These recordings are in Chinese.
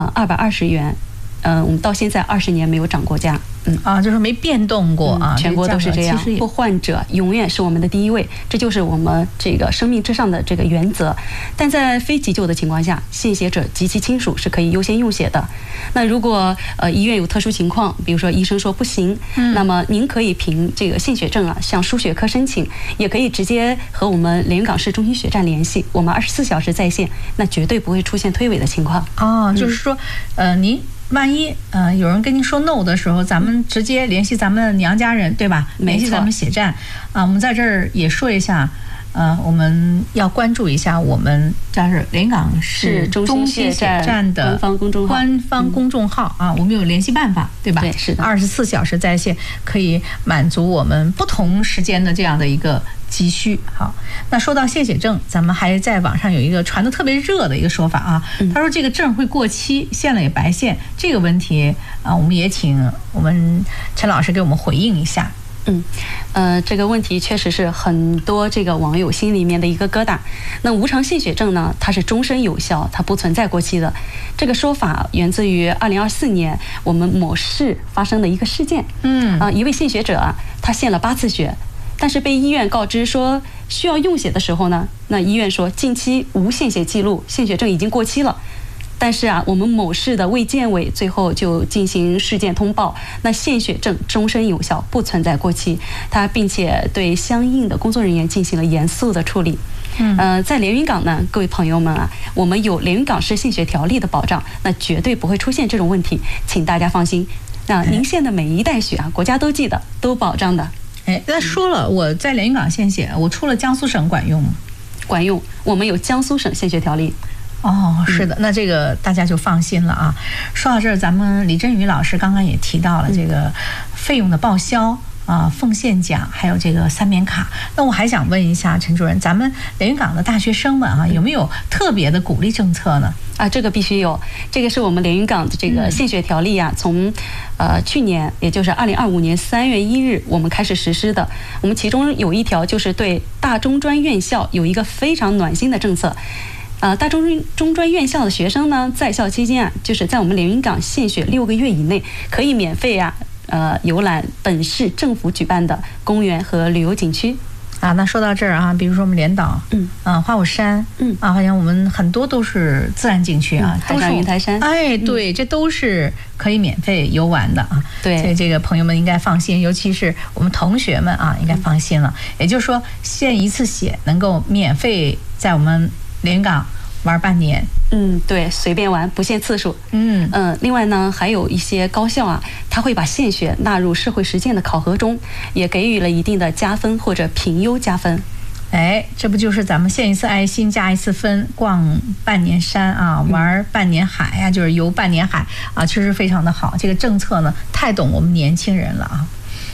220元。我们到现在20年没有涨过价。 就是没变动过啊， 全国都是这样。不患者永远是我们的第一位，这就是我们这个生命之上的这个原则。但在非急救的情况下，献血者及其亲属是可以优先用血的。那如果医院有特殊情况，比如说医生说不行，那么您可以凭这个献血证向输血科申请，也可以直接和我们连云港市中心血站联系，我们24小时在线，那绝对不会出现推诿的情况。 就是说，您万一有人跟您说 no 的时候，咱们直接联系咱们娘家人，对吧？联系咱们血站我们在这儿也说一下，我们要关注一下我们这是连云港市中心血站的官方公众号我们有联系办法，对吧？ 对，是的 ，24小时在线，可以满足我们不同时间的这样的一个急需。好，那说到献血证，咱们还在网上有一个传得特别热的一个说法他说这个证会过期，献了也白献。这个问题我们也请我们陈老师给我们回应一下。 这个问题确实是很多这个网友心里面的一个疙瘩。那无偿献血证呢，它是终身有效，它不存在过期的。这个说法源自于2024年我们某市发生的一个事件。一位献血者他献了8次血，但是被医院告知说需要用血的时候呢，那医院说近期无献血记录，献血证已经过期了。但是我们某市的卫健委最后就进行事件通报，那献血证终身有效，不存在过期，它并且对相应的工作人员进行了严肃的处理。在连云港呢，各位朋友们我们有连云港市献血条例的保障，那绝对不会出现这种问题，请大家放心。那您献的每一袋血国家都记得，都保障的。 那说了，我在连云港献血，我出了江苏省管用吗？ 管用，我们有江苏省献血条例。 是的，那这个大家就放心了说到这儿，咱们李振宇老师刚刚也提到了这个费用的报销奉献奖，还有这个3免卡。那我还想问一下陈主任，咱们连云港的大学生们有没有特别的鼓励政策呢？ 这个必须有，这个是我们连云港的这个献血条例从去年，也就是2025年3月1日我们开始实施的。我们其中有一条就是对大中专院校有一个非常暖心的政策。大中专院校的学生呢，在校期间就是在我们连云港献血6个月以内，可以免费游览本市政府举办的公园和旅游景区。 那说到这儿比如说我们连岛，花果山，好像我们很多都是自然景区海上云台山， 对，这都是可以免费游玩的对， 所以这个朋友们应该放心，尤其是我们同学们应该放心了。也就是说，献一次血能够免费在我们连云港玩半年。 对，随便玩，不限次数。另外呢，还有一些高校它会把献血纳入社会实践的考核中，也给予了一定的加分或者评优加分。 这不就是咱们献一次爱心加一次分，逛半年山玩半年海就是游半年海确实非常的好。这个政策呢，太懂我们年轻人了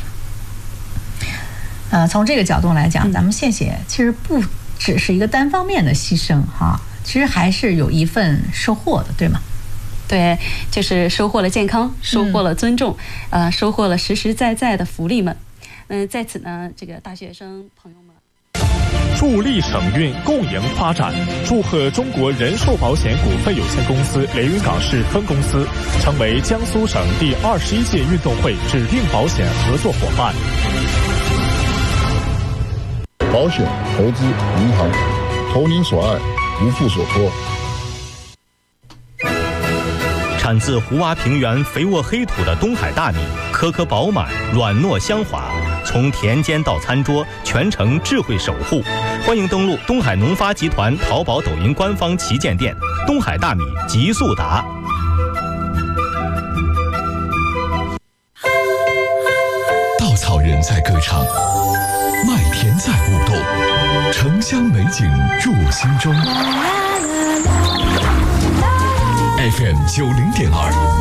从这个角度来讲，咱们献血其实不只是一个单方面的牺牲其实还是有一份收获的，对吗？ 对，就是收获了健康，收获了尊重，收获了实实在在的福利们。在此呢，这个大学生朋友们， 助力省运共赢发展，祝贺中国人寿保险股份有限公司连云港市分公司成为江苏省第21届运动会指定保险合作伙伴。 保险、投资、银行，投您所爱，无负所托。 产自胡洼平原肥沃黑土的东海大米，颗颗饱满，软糯香滑，从田间到餐桌，全程智慧守护。欢迎登录东海农发集团淘宝、抖音官方旗舰店，东海大米极速达。 稻草人在歌唱，麦田在舞动，城乡美景入心中。FM 90.2。